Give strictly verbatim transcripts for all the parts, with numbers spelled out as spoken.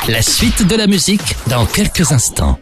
La suite de la musique dans quelques instants.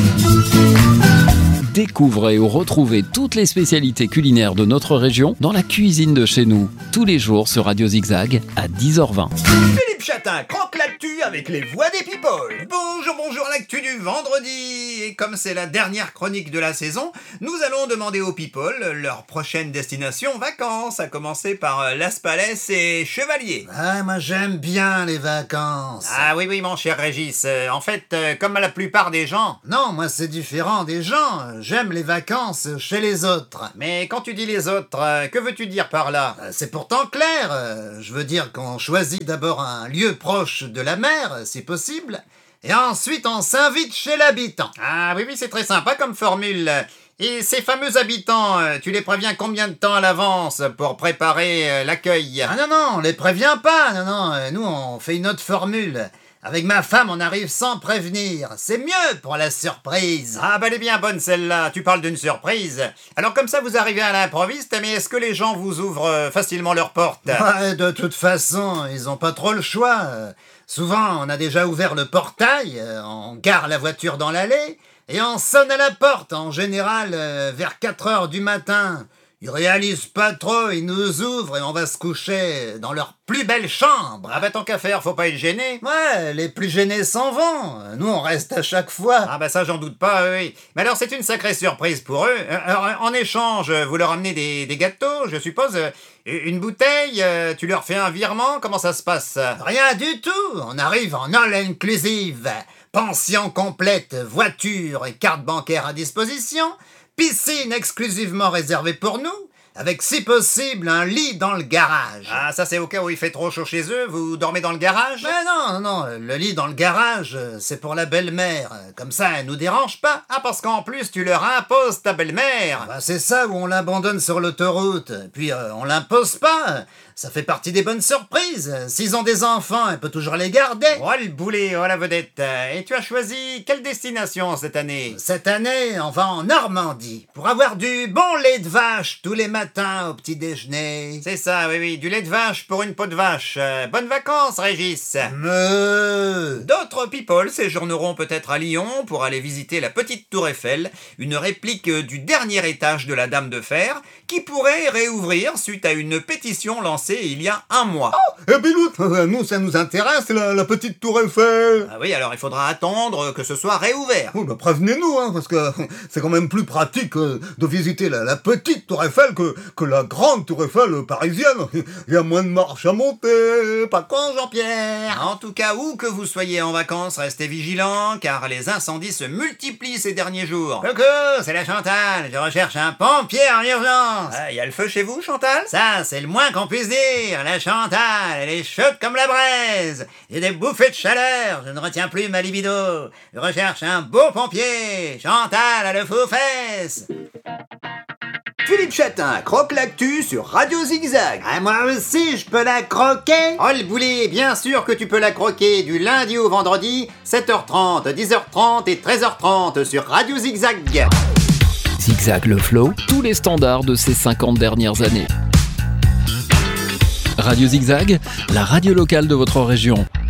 Découvrez ou retrouvez toutes les spécialités culinaires de notre région dans la cuisine de chez nous, tous les jours sur Radio Zigzag à dix heures vingt. Philippe Chatin croque l'actu avec les voix des people. Bonjour, bonjour, l'actu du vendredi. Et comme c'est la dernière chronique de la saison, nous allons demander aux people leur prochaine destination vacances, à commencer par Las Palais et Chevalier. Ah, moi j'aime bien les vacances. Ah oui, oui, mon cher Régis. Euh, en fait, euh, comme la plupart des gens. Non, moi c'est différent des gens. J'aime les vacances chez les autres. Mais quand tu dis les autres, euh, que veux-tu dire par là ? Euh, C'est pourtant clair. Euh, Je veux dire qu'on choisit d'abord un lieu proche de la mer, si possible, et ensuite on s'invite chez l'habitant. Ah oui, oui, c'est très sympa comme formule. Et ces fameux habitants, euh, tu les préviens combien de temps à l'avance pour préparer euh, l'accueil ? Ah non, non, on les prévient pas. Non, non, euh, nous on fait une autre formule. Avec ma femme, on arrive sans prévenir. C'est mieux pour la surprise. Ah bah elle est bien bonne celle-là, tu parles d'une surprise. Alors comme ça vous arrivez à l'improviste, mais est-ce que les gens vous ouvrent euh, facilement leurs portes ? Ouais, de toute façon, ils ont pas trop le choix. Euh, Souvent, on a déjà ouvert le portail, euh, on gare la voiture dans l'allée, et on sonne à la porte, en général, euh, vers quatre heures du matin. Ils réalisent pas trop, ils nous ouvrent et on va se coucher dans leur plus belle chambre. Ah bah tant qu'à faire, faut pas être gêné. Ouais, les plus gênés s'en vont. Nous, on reste à chaque fois. Ah bah ça j'en doute pas, oui. Mais alors c'est une sacrée surprise pour eux. Euh, Alors en échange, vous leur amenez des, des gâteaux, je suppose, euh, une bouteille, euh, tu leur fais un virement, comment ça se passe ? Rien du tout. On arrive en all inclusive. Pension complète, voiture et carte bancaire à disposition. Piscine exclusivement réservée pour nous, avec si possible un lit dans le garage. Ah ça c'est au cas où il fait trop chaud chez eux, vous dormez dans le garage ? Mais non, non, le lit dans le garage, c'est pour la belle-mère. Comme ça, elle nous dérange pas. Ah parce qu'en plus tu leur imposes ta belle-mère. Bah, c'est ça où on l'abandonne sur l'autoroute. Puis euh, on l'impose pas. Ça fait partie des bonnes surprises. S'ils ont des enfants, elle peut toujours les garder. Oh le boulet, oh la vedette. Et tu as choisi quelle destination cette année ? Cette année, on va en Normandie pour avoir du bon lait de vache tous les matins au petit déjeuner. C'est ça, oui, oui, du lait de vache pour une peau de vache. Euh, bonnes vacances, Régis. Me... D'autres people séjourneront peut-être à Lyon pour aller visiter la petite tour Eiffel, une réplique du dernier étage de la Dame de Fer, qui pourrait réouvrir suite à une pétition lancée il y a un mois. Eh bien, nous, ça nous intéresse, la, la petite tour Eiffel. Ah oui, alors il faudra attendre que ce soit réouvert. Oh, bah, prévenez-nous, hein, parce que c'est quand même plus pratique euh, de visiter la, la petite tour Eiffel que, que la grande tour Eiffel parisienne. Il y a moins de marche à monter, pas con, Jean-Pierre. En tout cas, où que vous soyez en vacances, restez vigilants, car les incendies se multiplient ces derniers jours. Coucou, c'est la Chantal, je recherche un pompier en urgence. Ah, il y a le feu chez vous, Chantal ? Ça, c'est le moins qu'on puisse dire. La Chantal, elle est chaude comme la braise. J'ai des bouffées de chaleur, je ne retiens plus ma libido. Je recherche un beau pompier. Chantal a le faux fesse. Philippe Chatin croque l'actu sur Radio Zigzag. Ah, moi aussi, je peux la croquer. Oh le boulet, bien sûr que tu peux la croquer du lundi au vendredi, sept heures trente, dix heures trente et treize heures trente sur Radio Zigzag. Zigzag le flow, tous les standards de ces cinquante dernières années. Radio Zigzag, la radio locale de votre région.